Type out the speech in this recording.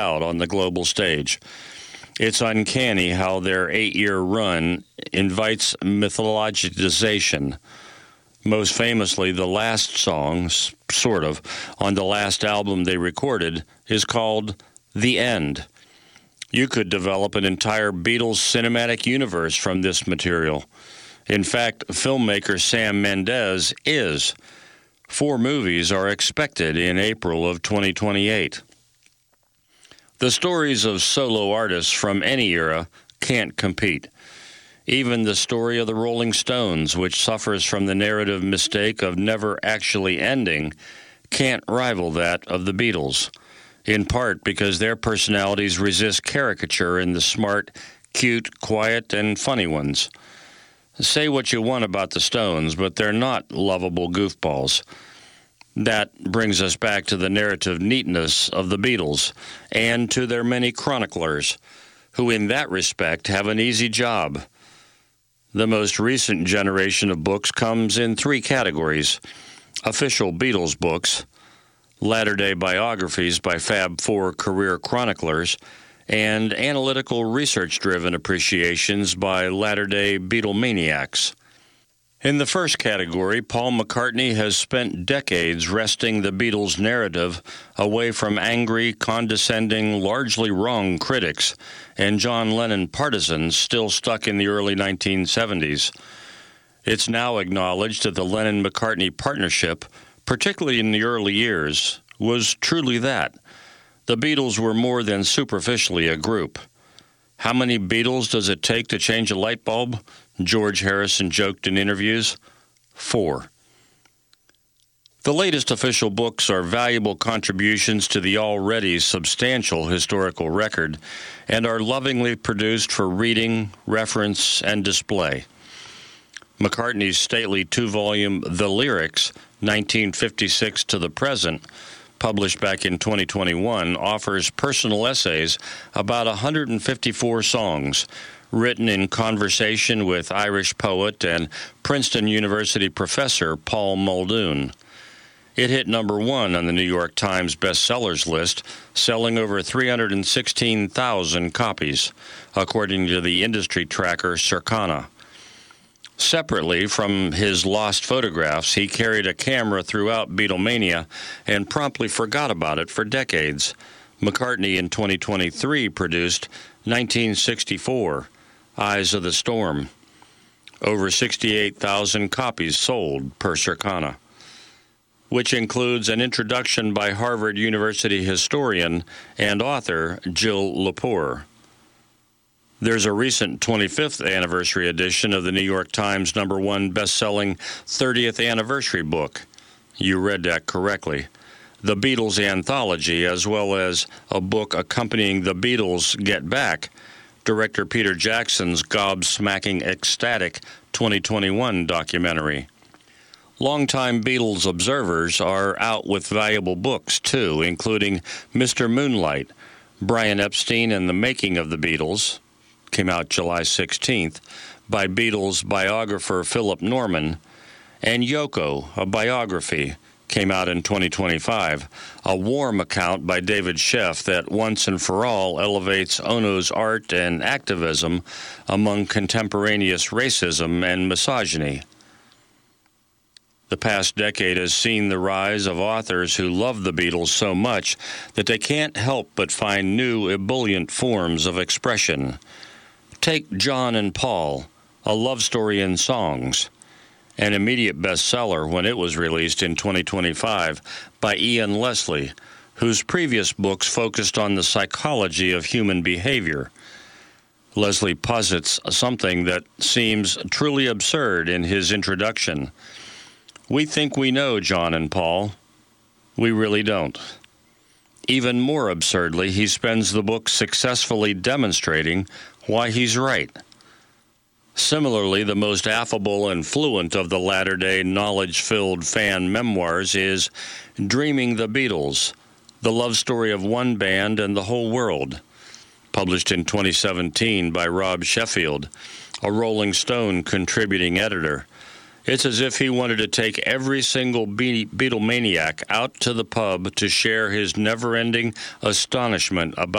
out on the global stage. It's uncanny how their 8-year run invites mythologization. Most famously, the last song, sort of, on the last album they recorded is called The End. You could develop an entire Beatles cinematic universe from this material. In fact, filmmaker Sam Mendes is. 4 movies are expected in April of 2028. The stories of solo artists from any era can't compete. Even the story of the Rolling Stones, which suffers from the narrative mistake of never actually ending, can't rival that of the Beatles, in part because their personalities resist caricature in the smart, cute, quiet, and funny ones. Say what you want about the Stones, but they're not lovable goofballs. That brings us back to the narrative neatness of the Beatles and to their many chroniclers, who in that respect have an easy job. The most recent generation of books comes in 3 categories: official Beatles books, latter-day biographies by Fab Four career chroniclers, and analytical research-driven appreciations by latter-day Beatlemaniacs. In the first category, Paul McCartney has spent decades wresting the Beatles' narrative away from angry, condescending, largely wrong critics and John Lennon partisans still stuck in the early 1970s. It's now acknowledged that the Lennon-McCartney partnership, particularly in the early years, was truly that. The Beatles were more than superficially a group. How many Beatles does it take to change a light bulb? George Harrison joked in interviews. 4. The latest official books are valuable contributions to the already substantial historical record and are lovingly produced for reading, reference, and display. McCartney's stately 2-volume The Lyrics, 1956 to the present, published back in 2021, offers personal essays about 154 songs, written in conversation with Irish poet and Princeton University professor Paul Muldoon. It hit number 1 on the New York Times bestsellers list, selling over 316,000 copies, according to the industry tracker Circana. Separately from his lost photographs, he carried a camera throughout Beatlemania and promptly forgot about it for decades. McCartney in 2023 produced 1964, Eyes of the Storm. Over 68,000 copies sold per Circana, which includes an introduction by Harvard University historian and author Jill Lepore. There's a recent 25th anniversary edition of the New York Times #1 best-selling 30th anniversary book. You read that correctly. The Beatles Anthology, as well as a book accompanying The Beatles Get Back, director Peter Jackson's gobsmacking ecstatic 2021 documentary. Longtime Beatles observers are out with valuable books, too, including Mr. Moonlight, Brian Epstein and the Making of the Beatles, came out July 16th, by Beatles biographer Philip Norman, and Yoko, a biography, came out in 2025, a warm account by David Sheff that once and for all elevates Ono's art and activism among contemporaneous racism and misogyny. The past decade has seen the rise of authors who love the Beatles so much that they can't help but find new ebullient forms of expression. Take John and Paul, a love story in songs, an immediate bestseller when it was released in 2025 by Ian Leslie, whose previous books focused on the psychology of human behavior. Leslie posits something that seems truly absurd in his introduction. We think we know John and Paul. We really don't. Even more absurdly, he spends the book successfully demonstrating why he's right. Similarly, the most affable and fluent of the latter-day knowledge-filled fan memoirs is Dreaming the Beatles, the love story of one band and the whole world, published in 2017 by Rob Sheffield, a Rolling Stone contributing editor. It's as if he wanted to take every single Beatlemaniac out to the pub to share his never-ending astonishment about